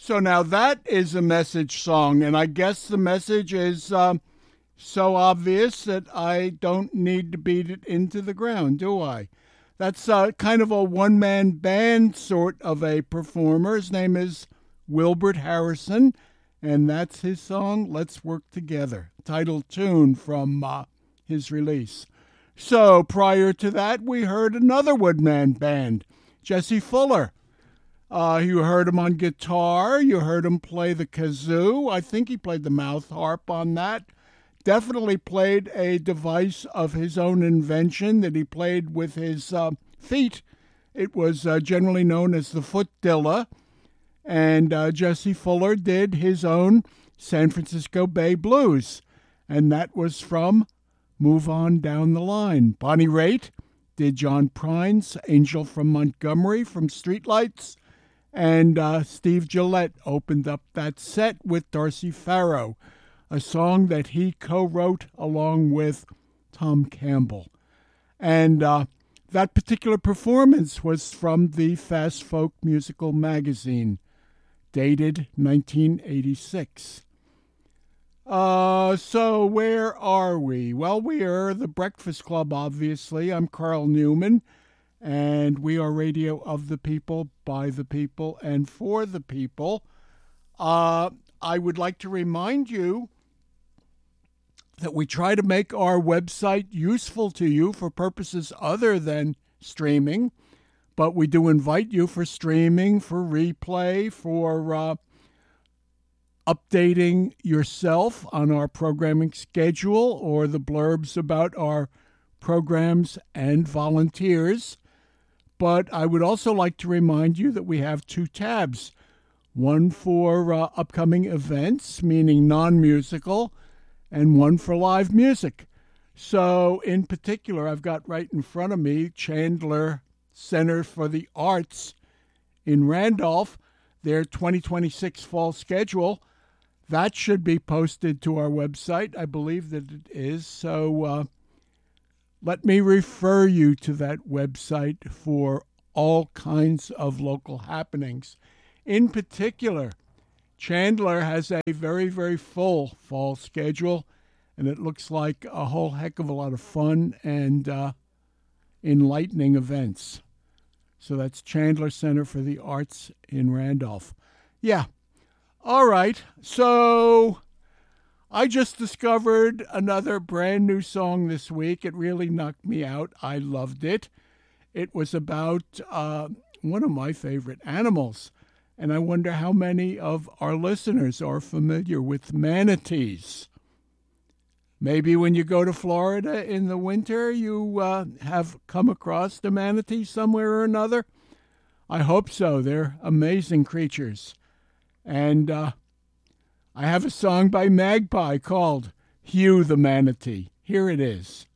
So now that is a message song, and I guess the message is so obvious that I don't need to beat it into the ground, do I? That's kind of a one-man band sort of a performer. His name is Wilbert Harrison, and that's his song, Let's Work Together, title tune from his release. So prior to that, we heard another one-man band, Jesse Fuller. You heard him on guitar. You heard him play the kazoo. I think he played the mouth harp on that. Definitely played a device of his own invention that he played with his feet. It was generally known as the footdilla. And Jesse Fuller did his own San Francisco Bay Blues. And that was from Move On Down the Line. Bonnie Raitt did John Prine's Angel from Montgomery from Streetlights. And Steve Gillette opened up that set with Darcy Farrow, a song that he co-wrote along with Tom Campbell. And that particular performance was from the Fast Folk Musical magazine, dated 1986. So where are we? Well, we are the Breakfast Club, obviously. I'm Carl Newman, and we are radio of the people, by the people, and for the people. I would like to remind you that we try to make our website useful to you for purposes other than streaming, but we do invite you for streaming, for replay, for updating yourself on our programming schedule or the blurbs about our programs and volunteers. But I would also like to remind you that we have two tabs, one for upcoming events, meaning non-musical, and one for live music. So in particular, I've got right in front of me Chandler Center for the Arts in Randolph, their 2026 fall schedule. That should be posted to our website. I believe that it is. So let me refer you to that website for all kinds of local happenings. In particular, Chandler has a very, very full fall schedule, and it looks like a whole heck of a lot of fun and enlightening events. So that's Chandler Center for the Arts in Randolph. Yeah. All right. So I just discovered another brand new song this week. It really knocked me out. I loved it. It was about one of my favorite animals. And I wonder how many of our listeners are familiar with manatees. Maybe when you go to Florida in the winter, you have come across the manatee somewhere or another. I hope so. They're amazing creatures. And I have a song by Magpie called Hugh the Manatee. Here it is.